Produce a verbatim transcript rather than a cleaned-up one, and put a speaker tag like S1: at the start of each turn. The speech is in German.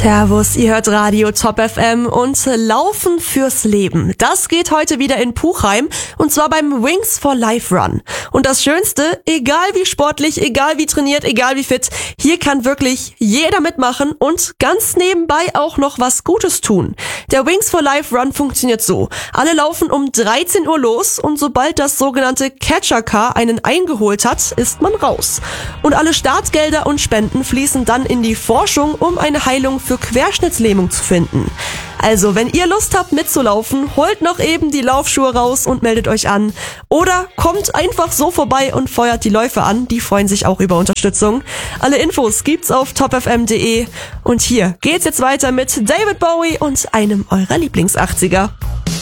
S1: Servus, ihr hört Radio Top F M und Laufen fürs Leben. Das geht heute wieder in Puchheim und zwar beim Wings for Life Run. Und das Schönste, egal wie sportlich, egal wie trainiert, egal wie fit, hier kann wirklich jeder mitmachen und ganz nebenbei auch noch was Gutes tun. Der Wings for Life Run funktioniert so. Alle laufen um dreizehn Uhr los und sobald das sogenannte Catcher Car einen eingeholt hat, ist man raus. Und alle Startgelder und Spenden fließen dann in die Forschung, um eine Heilung für Querschnittslähmung zu finden. Also, wenn ihr Lust habt mitzulaufen, holt noch eben die Laufschuhe raus und meldet euch an. Oder kommt einfach so vorbei und feuert die Läufer an, die freuen sich auch über Unterstützung. Alle Infos gibt's auf top f m punkt d e und hier geht's jetzt weiter mit David Bowie und einem eurer Lieblings-achtziger.